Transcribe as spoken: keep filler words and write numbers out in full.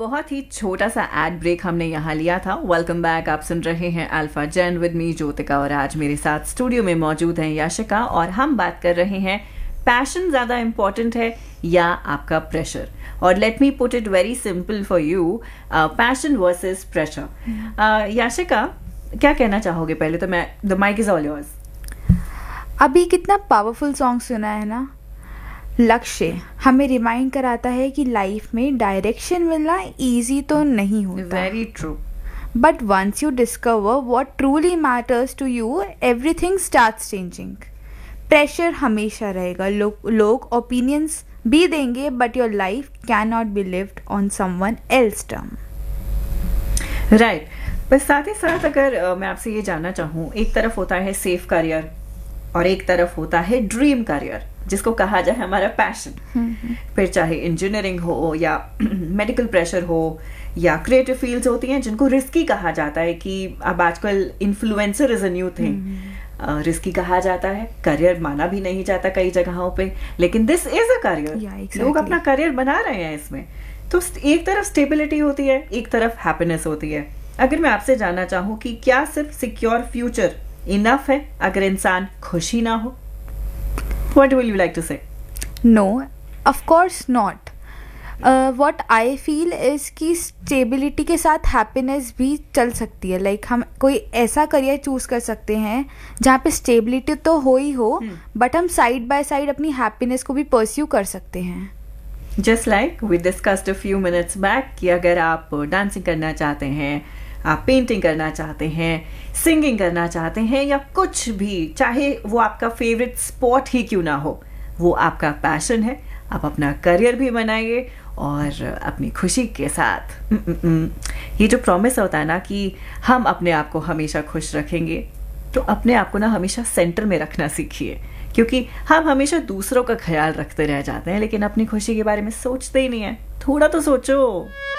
बहुत ही छोटा सा एड ब्रेक हमने यहाँ लिया था। वेलकम बैक, आप सुन रहे हैं alpha gen with me Jyotika, और आज मेरे साथ स्टूडियो में मौजूद हैं याशिका, और हम बात कर रहे हैं पैशन ज़्यादा इम्पोर्टेंट है या आपका प्रेशर। और let me put it very simple for you, passion versus pressure. Yashika, क्या कहना चाहोगे? पहले तो मैं, the mic is all yours. अभी कितना पावरफुल सॉन्ग सुना है ना। लक्ष्य हमें रिमाइंड कराता है कि लाइफ में डायरेक्शन मिलना इजी तो नहीं होता। Very true. But once you discover what truly matters to you, everything starts changing. Pressure हमेशा रहेगा, लोग लोग ओपिनियंस भी देंगे, but your life can not be lived on someone else term. Right. पर साथ ही साथ अगर uh, मैं आपसे ये जानना चाहूँ, एक तरफ होता है सेफ करियर और एक तरफ होता है ड्रीम करियर, जिसको कहा जाए हमारा पैशन। फिर चाहे इंजीनियरिंग हो या मेडिकल प्रेशर हो या क्रिएटिव फील्ड्स होती हैं जिनको रिस्की कहा जाता है, कि अब आजकल influencer is a new thing, risky कहा जाता है, करियर माना भी नहीं जाता कई जगहों पे, लेकिन दिस इज अ करियर। लोग अपना करियर बना रहे हैं इसमें। तो एक तरफ स्टेबिलिटी होती है, एक तरफ हैप्पीनेस होती है। अगर मैं आपसे जानना चाहूँ कि क्या सिर्फ सिक्योर फ्यूचर इनफ है अगर इंसान खुश ही ना हो? What will you like to say? No, of course not. Uh, what I feel is कि स्टेबिलिटी के साथ हैप्पीनेस भी चल सकती है। लाइक like, हम कोई ऐसा करियर चूज कर सकते हैं जहाँ पे स्टेबिलिटी तो हो ही हो, बट hmm. हम साइड बाय साइड अपनी हैप्पीनेस को भी परस्यू कर सकते हैं। Just like we discussed a few minutes back कि अगर आप डांसिंग करना चाहते हैं, आप पेंटिंग करना चाहते हैं, सिंगिंग करना चाहते हैं, या कुछ भी, चाहे वो आपका फेवरेट स्पोर्ट ही क्यों ना हो, वो आपका पैशन है, आप अपना करियर भी बनाइए और अपनी खुशी के साथ। ये जो प्रॉमिस होता है ना कि हम अपने आप को हमेशा खुश रखेंगे, तो अपने आप को ना हमेशा सेंटर में रखना सीखिए, क्योंकि हम हमेशा दूसरों का ख्याल रखते रह जाते हैं लेकिन अपनी खुशी के बारे में सोचते ही नहीं है। थोड़ा तो सोचो।